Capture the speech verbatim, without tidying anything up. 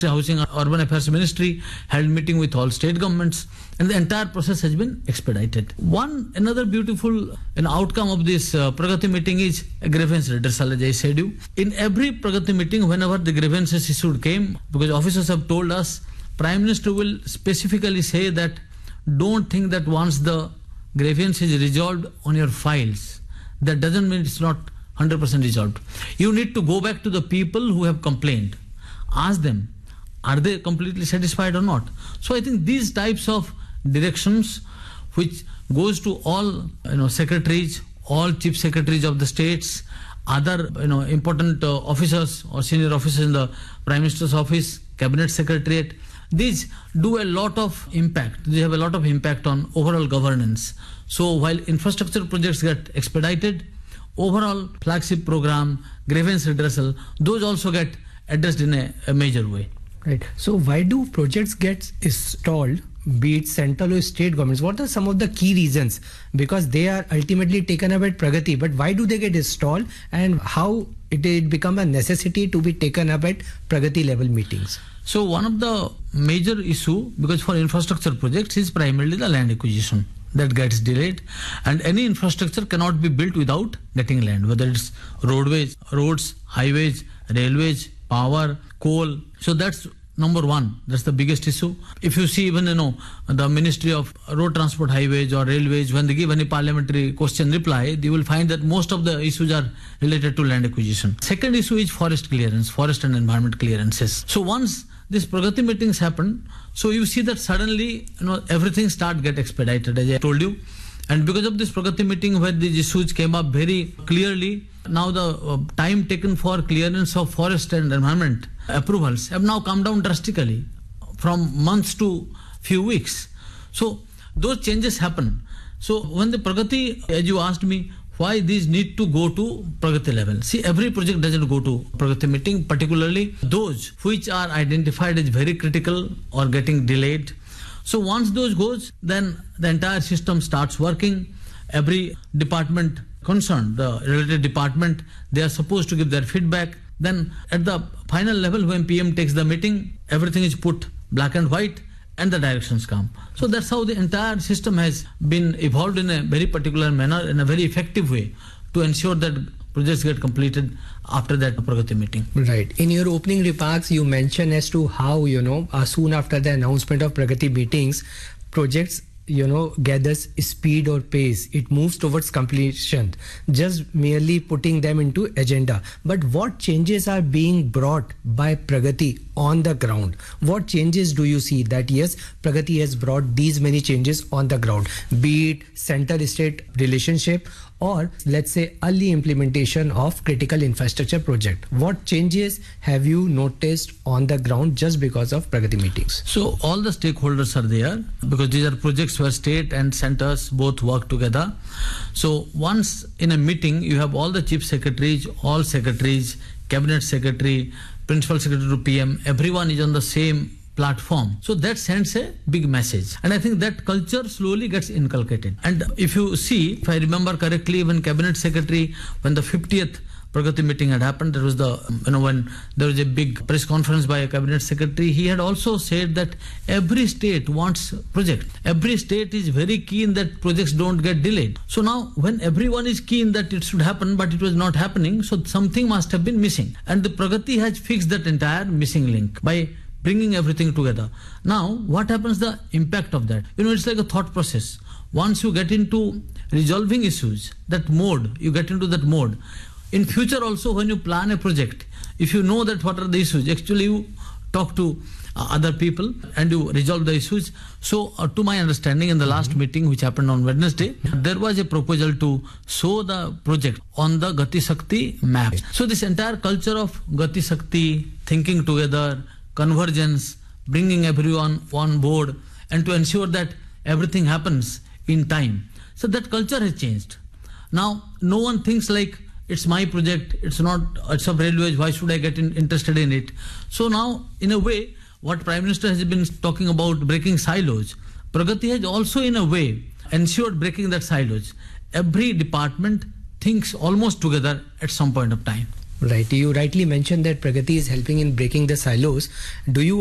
The Housing and Urban Affairs Ministry held meeting with all state governments, and the entire process has been expedited. One another beautiful an outcome of this uh, Pragati meeting is a grievance redressal, as I said you. In every Pragati meeting, whenever the grievances issued came, because officers have told us, Prime Minister will specifically say that don't think that once the grievance is resolved on your files, that doesn't mean it's not one hundred percent resolved. You need to go back to the people who have complained. Ask them, are they completely satisfied or not? So I think these types of directions, which goes to all you know secretaries, all chief secretaries of the states, other you know important uh, officers or senior officers in the Prime Minister's office, Cabinet Secretariat, these do a lot of impact. They have a lot of impact on overall governance. So while infrastructure projects get expedited, overall flagship program, grievance redressal, those also get addressed in a, a major way. Right. So why do projects get stalled, be it central or state governments? What are some of the key reasons? Because they are ultimately taken up at Pragati, but why do they get stalled, and how it, it become a necessity to be taken up at Pragati level meetings? So one of the major issue, because for infrastructure projects, is primarily the land acquisition that gets delayed, and any infrastructure cannot be built without getting land, whether it's roadways, roads, highways, railways, power, coal. So that's number one. That's the biggest issue. If you see even, you know, the Ministry of Road Transport, Highways or Railways, when they give any parliamentary question reply, they will find that most of the issues are related to land acquisition. Second issue is forest clearance, forest and environment clearances. So once this Pragati meetings happen, so you see that suddenly, you know, everything start get expedited, as I told you. And because of this Pragati meeting where these issues came up very clearly, now the uh, time taken for clearance of forest and environment approvals have now come down drastically from months to few weeks. So those changes happen. So when the Pragati, as you asked me, why these need to go to Pragati level. See, every project doesn't go to Pragati meeting, particularly those which are identified as very critical or getting delayed. So once those goes, then the entire system starts working. Every department concerned, the related department, they are supposed to give their feedback. Then at the final level, when P M takes the meeting, everything is put black and white and the directions come. So that's how the entire system has been evolved in a very particular manner, in a very effective way, to ensure that projects get completed after that Pragati meeting. Right. In your opening remarks, you mentioned as to how, you know, uh, soon after the announcement of Pragati meetings, projects, you know, gathers speed or pace. It moves towards completion, just merely putting them into agenda. But what changes are being brought by Pragati on the ground? What changes do you see that, yes, Pragati has brought these many changes on the ground, be it center-state relationship or let's say early implementation of critical infrastructure project? What changes have you noticed on the ground just because of Pragati meetings? So all the stakeholders are there because these are projects where state and centers both work together. So once in a meeting, you have all the chief secretaries, all secretaries, cabinet secretary, principal secretary to P M, everyone is on the same platform. So that sends a big message. And I think that culture slowly gets inculcated. And if you see, if I remember correctly, when cabinet secretary, when the fiftieth Pragati meeting had happened, there was the, you know, when there was a big press conference by a cabinet secretary, he had also said that every state wants project. Every state is very keen that projects don't get delayed. So now when everyone is keen that it should happen, but it was not happening, so something must have been missing. And the Pragati has fixed that entire missing link by bringing everything together. Now, what happens, the impact of that? You know, it's like a thought process. Once you get into resolving issues, that mode, you get into that mode. In future also, when you plan a project, if you know that what are the issues, actually you talk to uh, other people and you resolve the issues. So, uh, to my understanding, in the last mm-hmm. meeting which happened on Wednesday, there was a proposal to show the project on the Gati Shakti map. So, this entire culture of Gati Shakti, thinking together, convergence, bringing everyone on board, and to ensure that everything happens in time. So that culture has changed. Now, no one thinks like, it's my project, it's not, it's of railways, why should I get in, interested in it? So now, in a way, what Prime Minister has been talking about breaking silos, Pragati has also in a way ensured breaking that silos. Every department thinks almost together at some point of time. Right. You rightly mentioned that Pragati is helping in breaking the silos. Do you